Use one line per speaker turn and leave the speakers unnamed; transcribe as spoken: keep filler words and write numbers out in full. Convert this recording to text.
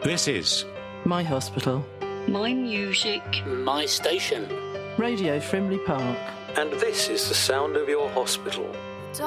This is
My hospital.
My music.
My station.
Radio Frimley Park.
And this is the sound of your hospital.